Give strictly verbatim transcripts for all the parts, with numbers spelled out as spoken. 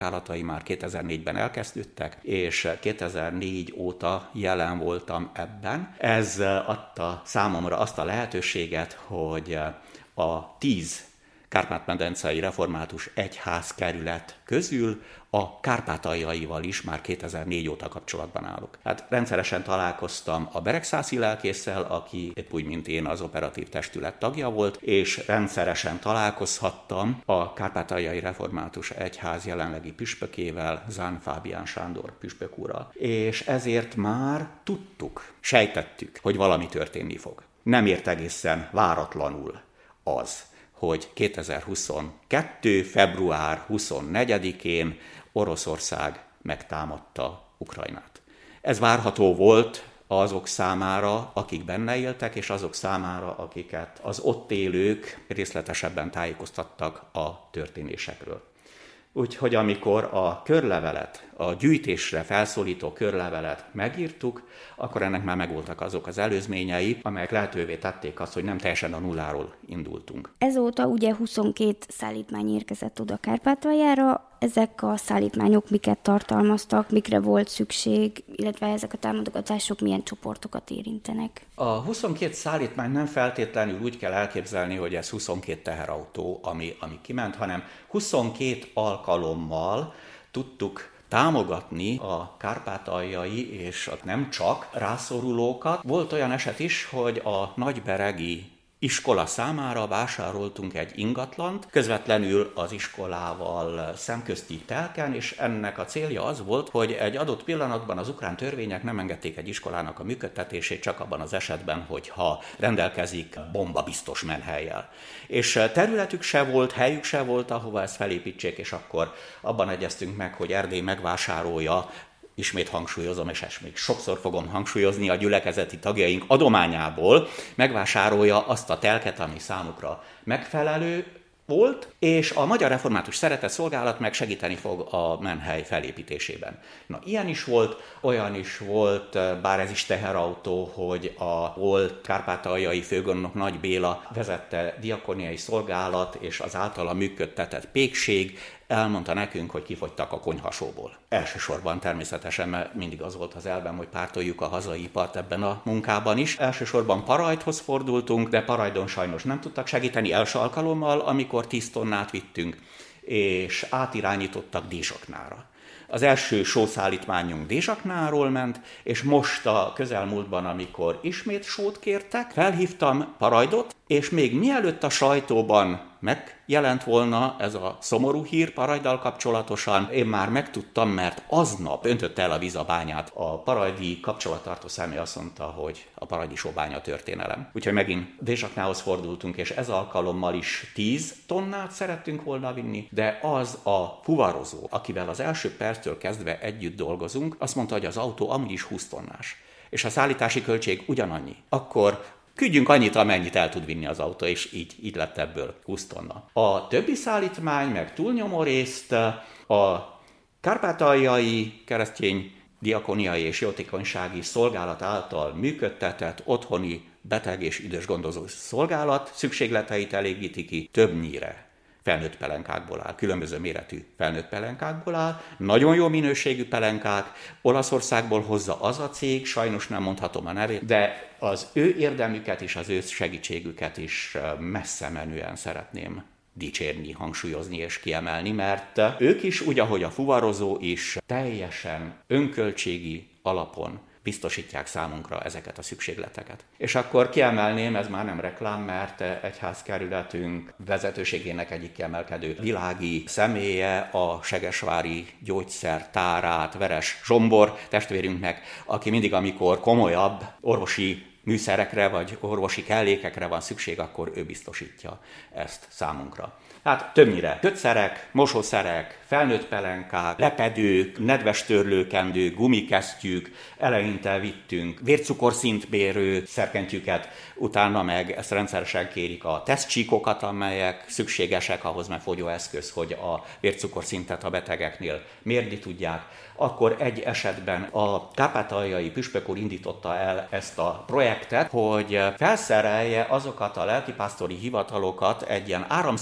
szolgálatai már kétezer-négyben elkezdődtek, és kétezer-négy óta jelen voltam ebben. Ez adta számomra azt a lehetőséget, hogy a tíz kárpát-medencei református egyházkerület közül a kárpátaljaival is már kétezer-négy óta kapcsolatban állok. Hát rendszeresen találkoztam a Beregszászi lelkésszel, aki épp úgy, mint én az operatív testület tagja volt, és rendszeresen találkozhattam a kárpátaljai református egyház jelenlegi püspökével, Zán Fábián Sándor püspök úrral. És ezért már tudtuk, sejtettük, hogy valami történni fog. Nem ért egészen váratlanul az, hogy kétezer-huszonkettő. február huszonnegyedikén Oroszország megtámadta Ukrajnát. Ez várható volt azok számára, akik benne éltek, és azok számára, akiket az ott élők részletesebben tájékoztattak a történésekről. Úgyhogy amikor a körlevelet, a gyűjtésre felszólító körlevelet megírtuk, akkor ennek már megvoltak azok az előzményei, amelyek lehetővé tették azt, hogy nem teljesen a nulláról indultunk. Ezóta ugye huszonkét szállítmány érkezett oda Kárpátaljára. Ezek a szállítmányok miket tartalmaztak, mikre volt szükség, illetve ezek a támogatások milyen csoportokat érintenek? A huszonkét szállítmány nem feltétlenül úgy kell elképzelni, hogy ez huszonkét teherautó, ami, ami kiment, hanem huszonkét alkalommal tudtuk támogatni a kárpátaljai és nem csak rászorulókat. Volt olyan eset is, hogy a nagyberegi iskola számára vásároltunk egy ingatlant, közvetlenül az iskolával szemközti telken, és ennek a célja az volt, hogy egy adott pillanatban az ukrán törvények nem engedték egy iskolának a működtetését csak abban az esetben, hogyha rendelkezik bombabiztos menhellyel. És területük se volt, helyük se volt, ahova ezt felépítsék, és akkor abban egyeztünk meg, hogy Erdély megvásárolja, ismét hangsúlyozom, és ezt még sokszor fogom hangsúlyozni, a gyülekezeti tagjaink adományából megvásárolja azt a telket, ami számukra megfelelő volt, és a Magyar Református Szeretetszolgálat meg segíteni fog a menhely felépítésében. Na, ilyen is volt, olyan is volt, bár ez is teherautó, hogy a volt kárpátaljai főgondnok Nagy Béla vezette diakóniai szolgálat, és az általa működtetett pékség elmondta nekünk, hogy kifogytak a konyhasóból. Elsősorban természetesen, mert mindig az volt az elvem, hogy pártoljuk a hazai ipart ebben a munkában is. Elsősorban Parajdhoz fordultunk, de Parajdon sajnos nem tudtak segíteni első alkalommal, amikor tíz tonnát vittünk, és átirányítottak Dézsaknára. Az első sószállítmányunk Dézsaknáról ment, és most a közelmúltban, amikor ismét sót kértek, felhívtam Parajdot, és még mielőtt a sajtóban megjelent volna ez a szomorú hír Parajddal kapcsolatosan, én már megtudtam, mert aznap öntötte el a víz a bányát. A parajdi kapcsolattartó személy azt mondta, hogy a parajdi sóbánya történelem. Úgyhogy megint Dézsaknához fordultunk, és ez alkalommal is tíz tonnát szerettünk volna vinni, de az a fuvarozó, akivel az első perctől kezdve együtt dolgozunk, azt mondta, hogy az autó amúgy is húsz tonnás, és a szállítási költség ugyanannyi. Akkor küldjünk annyit, amennyit el tud vinni az autó, és így, így lett ebből húsz tonna. A többi szállítmány meg túlnyomó részt a kárpátaljai keresztény diakóniai és jótékonysági szolgálat által működtetett otthoni beteg és idősgondozó szolgálat szükségleteit elégíti ki, többnyire felnőtt pelenkákból áll, különböző méretű felnőtt pelenkákból áll, nagyon jó minőségű pelenkák, Olaszországból hozza az a cég, sajnos nem mondhatom a nevét, de az ő érdemüket és az ő segítségüket is messze menően szeretném dicsérni, hangsúlyozni és kiemelni, mert ők is, úgy ahogy a fuvarozó is, teljesen önköltségi alapon biztosítják számunkra ezeket a szükségleteket. És akkor kiemelném, ez már nem reklám, mert egyházkerületünk vezetőségének egyik kiemelkedő világi személye, a segesvári gyógyszertárát, Veres Zsombor testvérünknek, aki mindig, amikor komolyabb orvosi műszerekre vagy orvosi kellékekre van szükség, akkor ő biztosítja ezt számunkra. Hát többnyire kötszerek, mosószerek, felnőtt pelenkák, lepedők, nedves törlőkendők, gumikesztyűk, eleinte vittünk vércukorszintmérő szerkentyűket, utána meg ezt rendszeresen kérik a tesztcsíkokat, amelyek szükségesek ahhoz, mert fogyóeszköz, hogy a vércukorszintet a betegeknél mérni tudják. Akkor egy esetben a kárpátaljai püspök úr indította el ezt a projektet, hogy felszerelje azokat a lelkipásztori hivatalokat egy ilyen áramszünet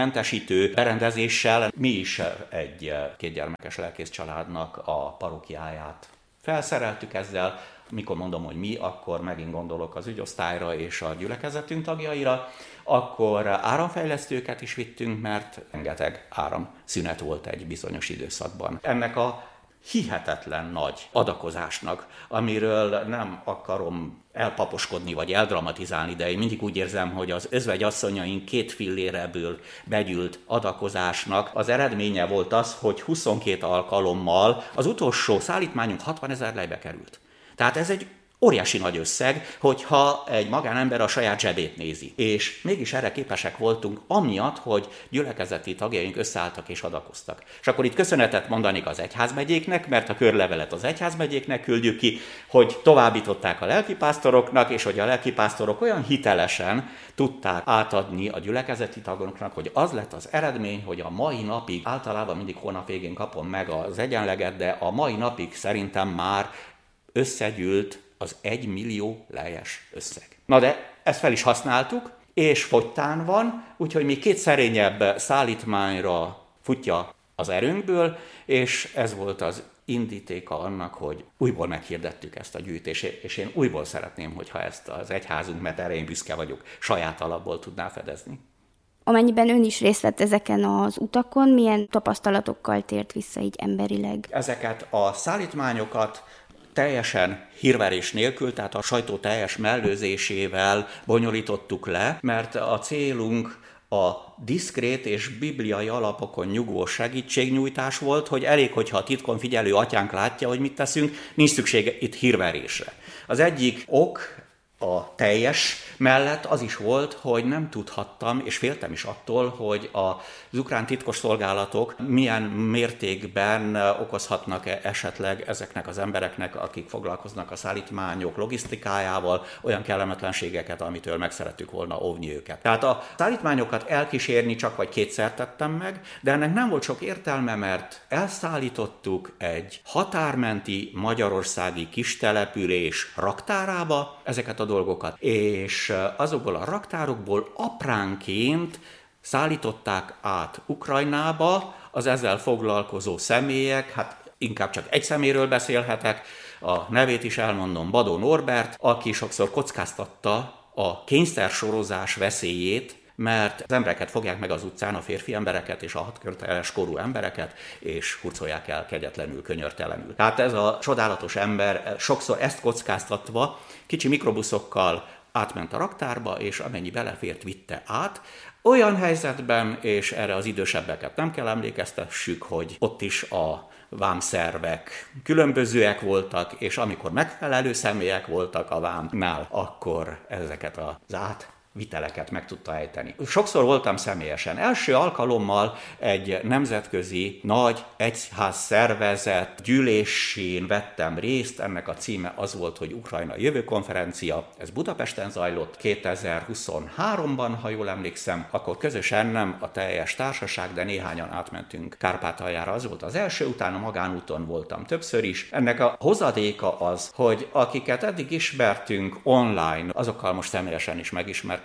mentesítő berendezéssel mi is egy kétgyermekes lelkész családnak a parókiáját felszereltük ezzel. Mikor mondom, hogy mi, akkor megint gondolok az ügyosztályra és a gyülekezetünk tagjaira. Akkor áramfejlesztőket is vittünk, mert rengeteg áramszünet volt egy bizonyos időszakban. Ennek a hihetetlen nagy adakozásnak, amiről nem akarom elpaposkodni vagy eldramatizálni, de én mindig úgy érzem, hogy az özvegyasszonyaink két filléreből begyűlt adakozásnak az eredménye volt az, hogy huszonkét alkalommal az utolsó szállítmányunk hatvanezer lejbe került. Tehát ez egy óriási nagy összeg, hogyha egy magánember a saját zsebét nézi. És mégis erre képesek voltunk, amiatt, hogy gyülekezeti tagjaink összeálltak és adakoztak. És akkor itt köszönetet mondanék az egyházmegyéknek, mert a körlevelet az egyházmegyéknek küldjük ki, hogy továbbították a lelkipásztoroknak, és hogy a lelkipásztorok olyan hitelesen tudták átadni a gyülekezeti tagoknak, hogy az lett az eredmény, hogy a mai napig, általában mindig hónap végén kapom meg az egyenleget, de a mai napig szerintem már összegyűlt az egy millió lejes összeg. Na de ezt fel is használtuk, és fogytán van, úgyhogy még két szerényebb szállítmányra futja az erőnkből, és ez volt az indítéka annak, hogy újból meghirdettük ezt a gyűjtést, és én újból szeretném, hogyha ezt az egyházunk, mert erre én büszke vagyok, saját alapból tudná fedezni. Amennyiben ön is részt vett ezeken az utakon, milyen tapasztalatokkal tért vissza így emberileg? Ezeket a szállítmányokat teljesen hírverés nélkül, tehát a sajtó teljes mellőzésével bonyolítottuk le, mert a célunk a diszkrét és bibliai alapokon nyugvó segítségnyújtás volt, hogy elég, hogyha a titkon figyelő atyánk látja, hogy mit teszünk, nincs szüksége itt hírverésre. Az egyik ok a teljes mellett az is volt, hogy nem tudhattam, és féltem is attól, hogy az ukrán titkosszolgálatok milyen mértékben okozhatnak esetleg ezeknek az embereknek, akik foglalkoznak a szállítmányok logisztikájával, olyan kellemetlenségeket, amitől meg szerettük volna óvni őket. Tehát a szállítmányokat elkísérni csak vagy kétszer tettem meg, de ennek nem volt sok értelme, mert elszállítottuk egy határmenti magyarországi kistelepülés raktárába ezeket a dolgokat, és azokból a raktárokból apránként szállították át Ukrajnába az ezzel foglalkozó személyek, hát inkább csak egy szeméről beszélhetek, a nevét is elmondom, Badó Norbert, aki sokszor kockáztatta a kényszersorozás veszélyét, mert az embereket fogják meg az utcán, a férfi embereket és a hatköteles korú embereket, és hurcolják el kegyetlenül, könyörtelenül. Tehát ez a csodálatos ember sokszor ezt kockáztatva kicsi mikrobuszokkal átment a raktárba, és amennyi belefért, vitte át. Olyan helyzetben, és erre az idősebbeket nem kell emlékeztessük, hogy ott is a vámszervek különbözőek voltak, és amikor megfelelő személyek voltak a vámnál, akkor ezeket az át viteleket meg tudta ejteni. Sokszor voltam személyesen. Első alkalommal egy nemzetközi nagy egyház szervezet gyűlésén vettem részt. Ennek a címe az volt, hogy Ukrajna jövő konferencia. Ez Budapesten zajlott kétezer-huszonháromban, ha jól emlékszem, akkor közösen, nem a teljes társaság, de néhányan átmentünk Kárpátaljára. Az volt az első, utána magánúton voltam többször is. Ennek a hozadéka az, hogy akiket eddig ismertünk online, azokkal most személyesen is megismerkedtem.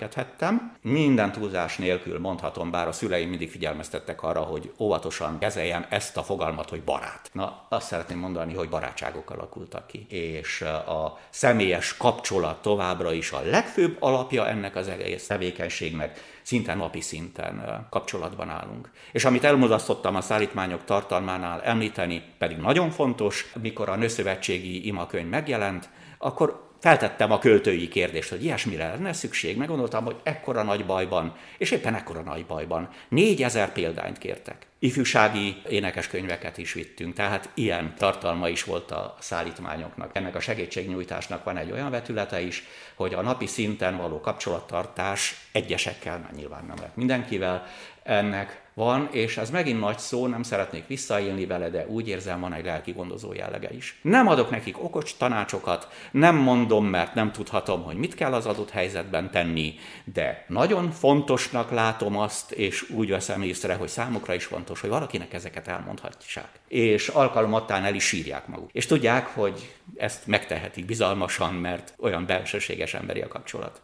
Minden túlzás nélkül mondhatom, bár a szüleim mindig figyelmeztettek arra, hogy óvatosan kezeljem ezt a fogalmat, hogy barát. Na, azt szeretném mondani, hogy barátságok alakultak ki, és a személyes kapcsolat továbbra is a legfőbb alapja ennek az egész tevékenységnek, szinte napi szinten kapcsolatban állunk. És amit elmulasztottam a szállítmányok tartalmánál említeni, pedig nagyon fontos, mikor a Nőszövetségi imakönyv megjelent, akkor feltettem a költői kérdést, hogy ilyesmire lenne szükség, meggondoltam, hogy ekkora nagy bajban, és éppen ekkora nagy bajban. Négyezer példányt kértek. Ifjúsági énekeskönyveket is vittünk, tehát ilyen tartalma is volt a szállítmányoknak. Ennek a segítségnyújtásnak van egy olyan vetülete is, hogy a napi szinten való kapcsolattartás egyesekkel, mert nyilván nem lehet mindenkivel, ennek van, és ez megint nagy szó, nem szeretnék visszaélni vele, de úgy érzem, van egy lelki gondozó jellege is. Nem adok nekik okos tanácsokat, nem mondom, mert nem tudhatom, hogy mit kell az adott helyzetben tenni, de nagyon fontosnak látom azt, és úgy veszem észre, hogy számukra is fontos, hogy valakinek ezeket elmondhatják. És alkalomattán el is sírják maguk. És tudják, hogy ezt megtehetik bizalmasan, mert olyan belsőséges emberi a kapcsolat.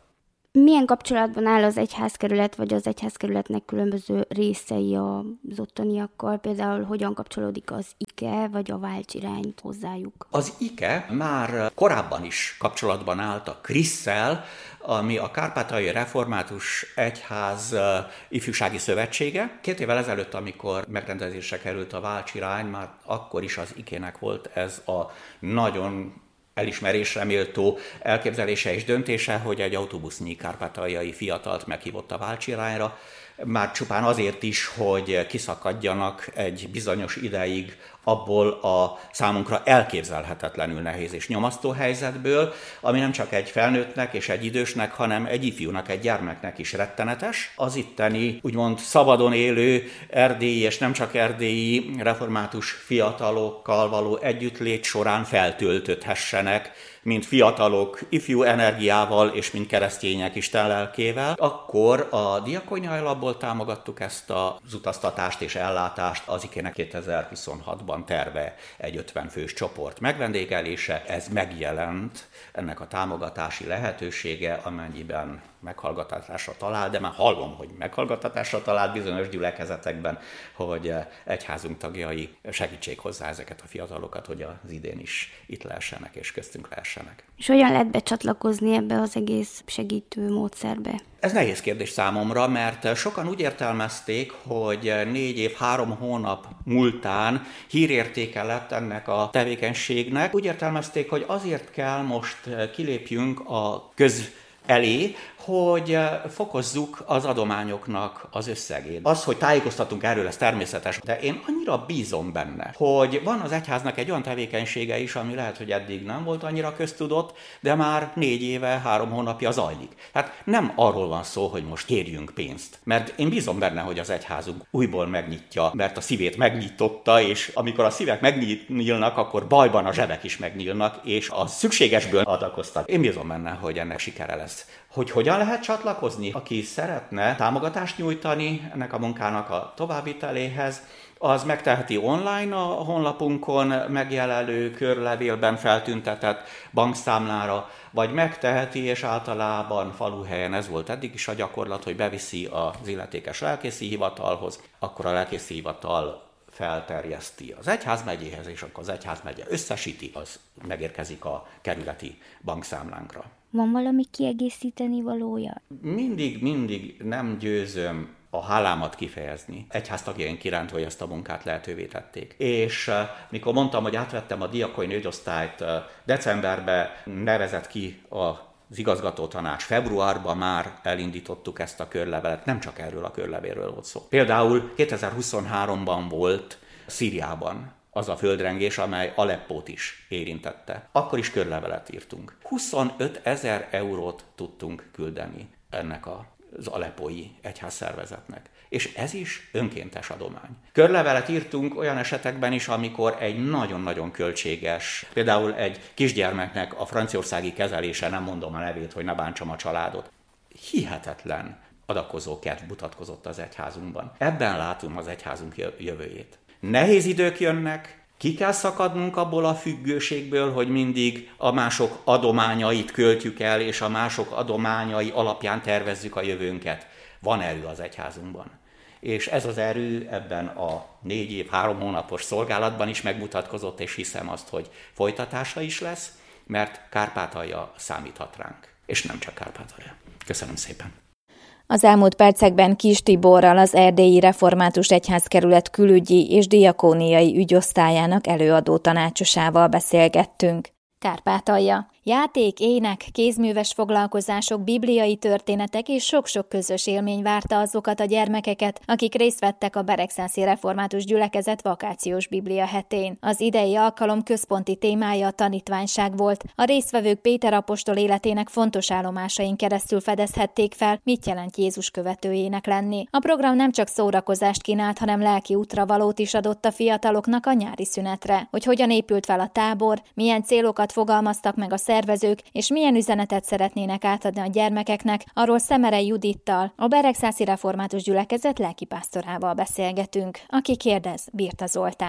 Milyen kapcsolatban áll az egyházkerület, vagy az egyházkerületnek különböző részei az ottaniakkal? Például hogyan kapcsolódik az ike, vagy a válcsirány hozzájuk? Az ike már korábban is kapcsolatban állt a krisszel, ami a Kárpátaljai Református Egyház ifjúsági szövetsége. Két évvel ezelőtt, amikor megrendezésre került a válcsirány, már akkor is az ikének volt ez a nagyon elismerésre méltó elképzelése és döntése, hogy egy autóbusznyi kárpátaljai fiatalt meghívott a válcsirányra, már csupán azért is, hogy kiszakadjanak egy bizonyos ideig abból a számunkra elképzelhetetlenül nehéz és nyomasztó helyzetből, ami nem csak egy felnőttnek és egy idősnek, hanem egy ifjúnak, egy gyermeknek is rettenetes. Az itteni, úgymond szabadon élő erdélyi és nem csak erdélyi református fiatalokkal való együttlét során feltöltödhessenek, mint fiatalok, ifjú energiával, és mint keresztények Isten lelkével, akkor a Diakóniai Alapból támogattuk ezt az utaztatást és ellátást. Az ikének kétezer-huszonhatban terve egy ötven fős csoport megvendégelése. Ez megjelent, ennek a támogatási lehetősége, amennyiben meghallgatásra talál, de már hallom, hogy meghallgatásra talál bizonyos gyülekezetekben, hogy egyházunk tagjai segítsék hozzá ezeket a fiatalokat, hogy az idén is itt lehessenek és köztünk lehessenek. És hogyan lehet becsatlakozni ebbe az egész segítő módszerbe? Ez nehéz kérdés számomra, mert sokan úgy értelmezték, hogy négy év, három hónap múltán hírértéke lett ennek a tevékenységnek. Úgy értelmezték, hogy azért kell most kilépjünk a köz elé, hogy fokozzuk az adományoknak az összegét. Az, hogy tájékoztatunk erről, ez természetes, de én annyira bízom benne, hogy van az egyháznak egy olyan tevékenysége is, ami lehet, hogy eddig nem volt annyira köztudott, de már négy éve, három hónapja zajlik. Tehát nem arról van szó, hogy most kérjünk pénzt, mert én bízom benne, hogy az egyházunk újból megnyitja, mert a szívét megnyitotta, és amikor a szívek megnyílnak, akkor bajban a zsebek is megnyílnak, és a szükségesből adakoztak. Én bízom benne, hogy ennek sikere lesz. Hogy hogyan lehet csatlakozni? Aki szeretne támogatást nyújtani ennek a munkának a továbbviteléhez, az megteheti online a honlapunkon megjelenő körlevélben feltüntetett bankszámlára, vagy megteheti, és általában faluhelyen ez volt eddig is a gyakorlat, hogy beviszi az illetékes lelkészi hivatalhoz, akkor a lelkészi hivatal felterjeszti az egyházmegyéhez, és akkor az egyházmegye összesíti, az megérkezik a kerületi bankszámlánkra. Van valami kiegészíteni valója? Mindig, mindig nem győzöm a hálámat kifejezni egyháztagjaink iránt, hogy ezt a munkát lehetővé tették. És uh, mikor mondtam, hogy átvettem a diakóniai ügyosztályt, uh, decemberben nevezett ki az igazgatótanács, februárban már elindítottuk ezt a körlevelet, nem csak erről a körlevélről volt szó. Például kétezer-huszonháromban volt Szíriában az a földrengés, amely Aleppót is érintette. Akkor is körlevelet írtunk. huszonöt ezer eurót tudtunk küldeni ennek az aleppói egyházszervezetnek. És ez is önkéntes adomány. Körlevelet írtunk olyan esetekben is, amikor egy nagyon-nagyon költséges, például egy kisgyermeknek a franciaországi kezelése, nem mondom a nevét, hogy ne bántsam a családot, hihetetlen adakozó kedv mutatkozott az egyházunkban. Ebben látunk az egyházunk jövőjét. Nehéz idők jönnek, ki kell szakadnunk abból a függőségből, hogy mindig a mások adományait költjük el, és a mások adományai alapján tervezzük a jövőnket. Van erő az egyházunkban. És ez az erő ebben a négy év, három hónapos szolgálatban is megmutatkozott, és hiszem azt, hogy folytatása is lesz, mert Kárpátalja számíthat ránk. És nem csak Kárpátalja. Köszönöm szépen. Az elmúlt percekben Kiss Tiborral, az Erdélyi Református Egyházkerület külügyi és diakóniai ügyosztályának előadó tanácsosával beszélgettünk. Kárpátalja. Játék, ének, kézműves foglalkozások, bibliai történetek és sok-sok közös élmény várta azokat a gyermekeket, akik részt vettek a Beregszászi Református Gyülekezet vakációs biblia hetén. Az idei alkalom központi témája a tanítványság volt. A résztvevők Péter apostol életének fontos állomásain keresztül fedezhették fel, mit jelent Jézus követőjének lenni. A program nem csak szórakozást kínált, hanem lelki útravalót is adott a fiataloknak a nyári szünetre. Hogy hogyan épült fel a tábor, milyen célokat fogalmaztak meg a szervezők, és milyen üzenetet szeretnének átadni a gyermekeknek, arról Szemerei Judittal, a Beregszászi Református Gyülekezet lelkipásztorával beszélgetünk. Aki kérdez, Birta Zoltán.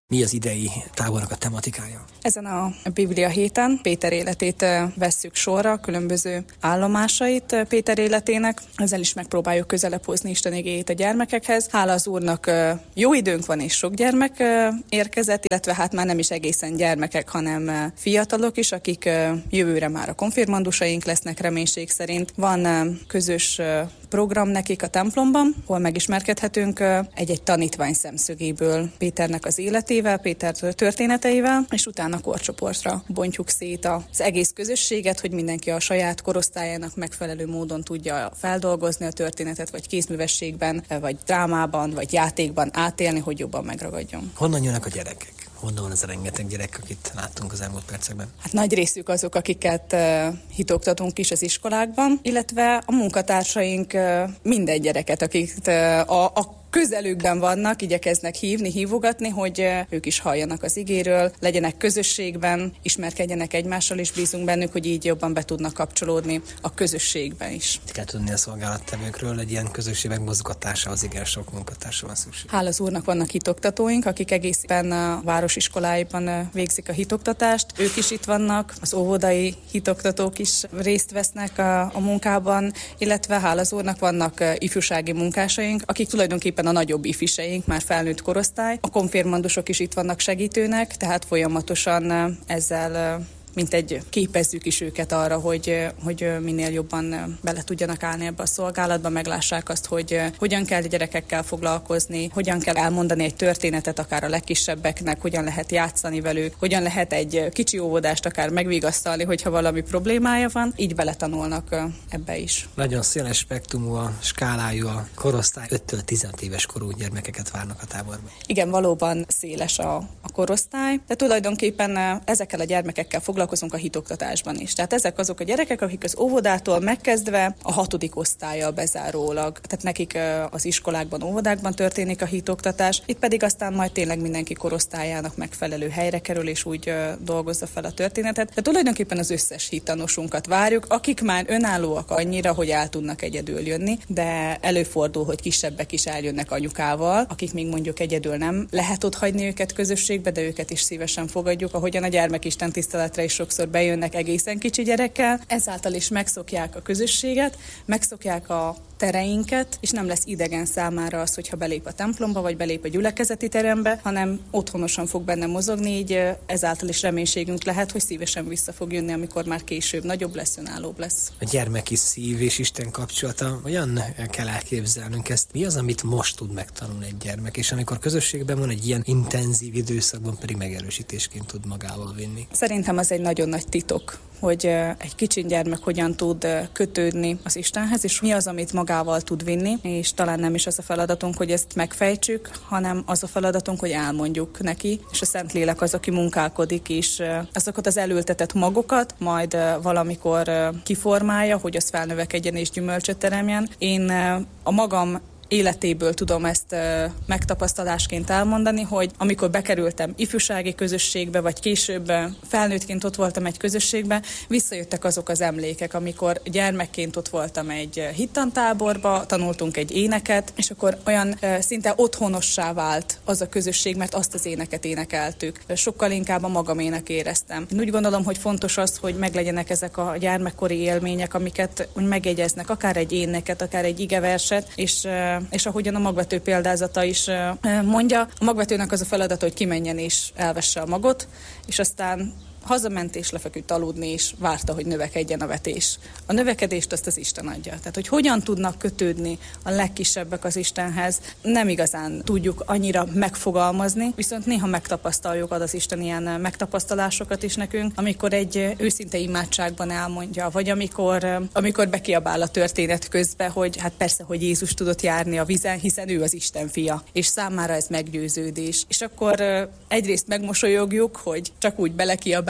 Mi az idei tábornak a tematikája? Ezen a Biblia héten Péter életét vesszük sorra, különböző állomásait Péter életének. Ezzel is megpróbáljuk közelebb hozni Isten igéjét a gyermekekhez. Hála az Úrnak jó időnk van, és sok gyermek érkezett, illetve hát már nem is egészen gyermekek, hanem fiatalok is, akik jövőre már a konfirmandusaink lesznek reménység szerint. Van közös program nekik a templomban, hol megismerkedhetünk egy-egy tanítvány szemszögéből Péternek az életével, Péter történeteivel, és utána korcsoportra bontjuk szét az egész közösséget, hogy mindenki a saját korosztályának megfelelő módon tudja feldolgozni a történetet, vagy kézművességben, vagy drámában, vagy játékban átélni, hogy jobban megragadjon. Honnan jönnek a gyerekek? Honnan van ez a rengeteg gyerek, akit láttunk az elmúlt percekben? Hát nagy részük azok, akiket uh, hitoktatunk is az iskolákban, illetve a munkatársaink uh, minden gyereket, akik uh, a, a közelükben vannak, igyekeznek hívni, hívogatni, hogy ők is halljanak az igéről, legyenek közösségben, ismerkedjenek egymással, és bízunk bennük, hogy így jobban be tudnak kapcsolódni a közösségben is. Kell tudni a szolgálattevőkről, egy ilyen közösség megmozgatásához igen sok munkatársa van szükség. Hála az Úrnak vannak hitoktatóink, akik egészen a városiskoláiban végzik a hitoktatást. Ők is itt vannak, az óvodai hitoktatók is részt vesznek a, a munkában, illetve hála az Úrnak vannak ifjúsági munkásaink, akik tulajdonképpen a nagyobb ifiseink, már felnőtt korosztály. A konfirmandusok is itt vannak segítőnek, tehát folyamatosan ezzel mint egy képezzük is őket arra, hogy, hogy minél jobban bele tudjanak állni ebbe a szolgálatba, meglássák azt, hogy hogyan kell a gyerekekkel foglalkozni, hogyan kell elmondani egy történetet akár a legkisebbeknek, hogyan lehet játszani velük, hogyan lehet egy kicsi óvodást akár megvigasztalni, hogyha valami problémája van, így beletanulnak ebbe is. Nagyon széles spektrumú a skálájú a korosztály, öttől tizenöt éves korú gyermekeket várnak a táborban. Igen, valóban széles a, a korosztály, de tulajdonképpen ezekkel a gyermekekkel foglalkozunk a hitoktatásban is. Tehát ezek azok a gyerekek, akik az óvodától megkezdve a hatodik osztállyal bezárólag, tehát nekik az iskolákban, óvodákban történik a hitoktatás, itt pedig aztán majd tényleg mindenki korosztályának megfelelő helyre kerül, és úgy dolgozza fel a történetet. De tulajdonképpen az összes hittanosunkat várjuk, akik már önállóak annyira, hogy el tudnak egyedül jönni, de előfordul, hogy kisebbek is eljönnek anyukával, akik még mondjuk egyedül nem lehet ott hagyni őket közösségbe, de őket is szívesen fogadjuk, ahogyan a gyermekisten tiszteletre is sokszor bejönnek egészen kicsi gyerekkel, ezáltal is megszokják a közösséget, megszokják a tereinket, és nem lesz idegen számára az, hogyha belép a templomba, vagy belép a gyülekezeti terembe, hanem otthonosan fog benne mozogni, így ezáltal is reménységünk lehet, hogy szívesen vissza fog jönni, amikor már később nagyobb lesz, önállóbb lesz. A gyermeki szív és Isten kapcsolata, olyan kell elképzelnünk ezt. Mi az, amit most tud megtanulni egy gyermek, és amikor közösségben van, egy ilyen intenzív időszakban pedig megerősítésként tud magával vinni? Szerintem az egy nagyon nagy titok, hogy egy kicsi gyermek hogyan tud kötődni az Istenhez, és mi az, amit magával tud vinni, és talán nem is az a feladatunk, hogy ezt megfejtsük, hanem az a feladatunk, hogy elmondjuk neki, és a Szentlélek az, aki munkálkodik, és azokat az elültetett magokat majd valamikor kiformálja, hogy az felnövekedjen és gyümölcsöt teremjen. Én a magam életéből tudom ezt uh, megtapasztalásként elmondani, hogy amikor bekerültem ifjúsági közösségbe, vagy később uh, felnőttként ott voltam egy közösségbe, visszajöttek azok az emlékek, amikor gyermekként ott voltam egy uh, hittantáborba, tanultunk egy éneket, és akkor olyan uh, szinte otthonossá vált az a közösség, mert azt az éneket énekeltük. Sokkal inkább a magamének éreztem. Én úgy gondolom, hogy fontos az, hogy meglegyenek ezek a gyermekkori élmények, amiket megjegyeznek, akár egy éneket, akár egy igeverset, és uh, és ahogyan a magvető példázata is mondja, a magvetőnek az a feladata, hogy kimenjen és elvesse a magot, és aztán hazament és lefeküdt aludni, és várta, hogy növekedjen a vetés. A növekedést azt az Isten adja. Tehát, hogy hogyan tudnak kötődni a legkisebbek az Istenhez, nem igazán tudjuk annyira megfogalmazni, viszont néha megtapasztaljuk, ad az Isten ilyen megtapasztalásokat is nekünk, amikor egy őszinte imádságban elmondja, vagy amikor, amikor bekiabál a történet közben, hogy hát persze, hogy Jézus tudott járni a vízen, hiszen ő az Isten fia, és számára ez meggyőződés. És akkor egyrészt megmosolyogjuk, hogy csak úgy belekiabál,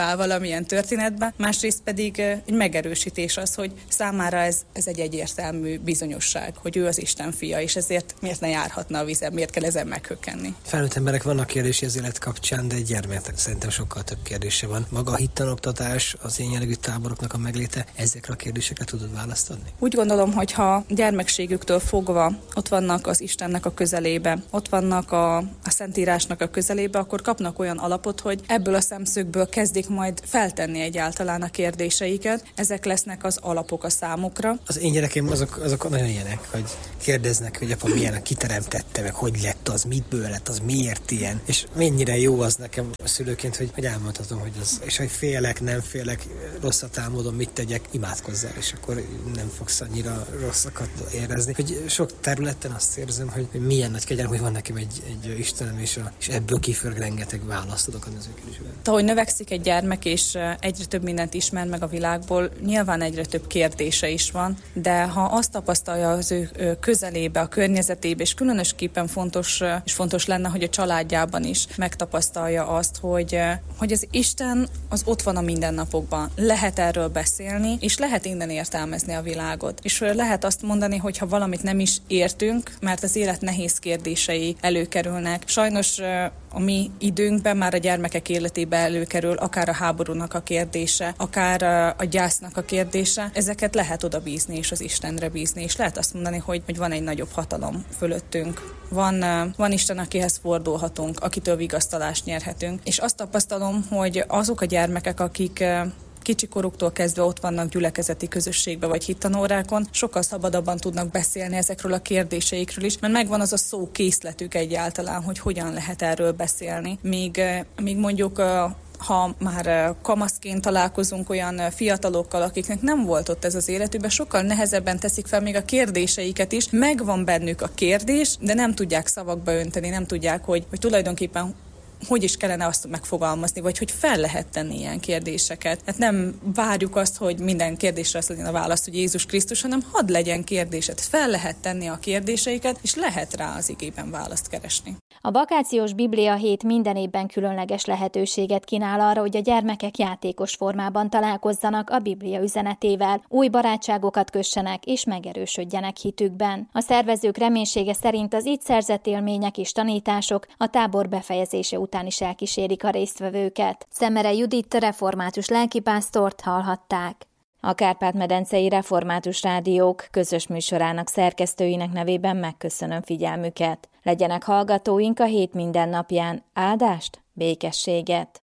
bevál valamilyen történetbe, másrészt pedig egy megerősítés az, hogy számára ez, ez egy egyértelmű bizonyosság, hogy ő az Isten fia, és ezért miért ne járhatna a vizen, miért kell ezen meghökkenni. Felnőtt emberek vannak kérdési az élet kapcsán, de egy gyermeknek szerintem sokkal több kérdése van. Maga a hittanoktatás, az ilyen jellegű táboroknak a megléte, ezekre a kérdésekre tudod választ adni? Úgy gondolom, hogy ha gyermekségüktől fogva ott vannak az Istennek a közelébe, ott vannak a, a Szentírásnak a közelébe, akkor kapnak olyan alapot, hogy ebből a szemszögből kezdik majd feltenni egyáltalán a kérdéseiket. Ezek lesznek az alapok a számukra. Az én gyerekeim azok, azok nagyon ilyenek, hogy kérdeznek, hogy apa milyen, kiteremtette, meg hogy lett az, mitből lett az, miért ilyen. És mennyire jó az nekem a szülőként, hogy, hogy elmondhatom, hogy az, és hogy félek, nem félek, rosszat álmodom, mit tegyek, imádkozzál, és akkor nem fogsz annyira rosszakat érezni. Hogy sok területen azt érzem, hogy, hogy milyen nagy kegyelem, hogy van nekem egy, egy Istenem, és, a, és ebből kifőleg rengeteg választ tudok adni az ő kérdésben. Ahogy növekszik egy gyermek, és egyre több mindent ismer meg a világból, nyilván egyre több kérdése is van, de ha azt tapasztalja az ő közelébe, a környezetébe, és különösképpen fontos, és fontos lenne, hogy a családjában is megtapasztalja azt, hogy, hogy az Isten az ott van a mindennapokban. Lehet erről beszélni, és lehet innen értelmezni a világot. És lehet azt mondani, hogy ha valamit nem is értünk, mert az élet nehéz kérdései előkerülnek. Sajnos a mi időnkben már a gyermekek életébe előkerül akár a háborúnak a kérdése, akár a gyásznak a kérdése. Ezeket lehet oda bízni, és az Istenre bízni, és lehet azt mondani, hogy, hogy van egy nagyobb hatalom fölöttünk. Van, van Isten, akihez fordulhatunk, akitől vigasztalást nyerhetünk. És azt tapasztalom, hogy azok a gyermekek, akik kicsikoruktól kezdve ott vannak gyülekezeti közösségbe vagy hittanórákon, sokkal szabadabban tudnak beszélni ezekről a kérdéseikről is, mert megvan az a szó készletük egyáltalán, hogy hogyan lehet erről beszélni. Míg, míg mondjuk ha már kamaszként találkozunk olyan fiatalokkal, akiknek nem volt ott ez az életükben, sokkal nehezebben teszik fel még a kérdéseiket is. Megvan bennük a kérdés, de nem tudják szavakba önteni, nem tudják, hogy, hogy tulajdonképpen hogy is kellene azt megfogalmazni, vagy hogy fel lehet tenni ilyen kérdéseket. Hát nem várjuk azt, hogy minden kérdésre az legyen a válasz, hogy Jézus Krisztus, hanem hadd legyen kérdésed. Fel lehet tenni a kérdéseiket, és lehet rá az igében választ keresni. A vakációs Biblia hét minden évben különleges lehetőséget kínál arra, hogy a gyermekek játékos formában találkozzanak a Biblia üzenetével, új barátságokat kössenek és megerősödjenek hitükben. A szervezők reménysége szerint az itt szerzett élmények és tanítások a tábor befejezése után is elkísérik a résztvevőket. Szemere Judit református lelkipásztort hallhatták. A Kárpát-medencei Református Rádiók közös műsorának szerkesztőinek nevében megköszönöm figyelmüket. Legyenek hallgatóink a hét minden napján áldást, békességet!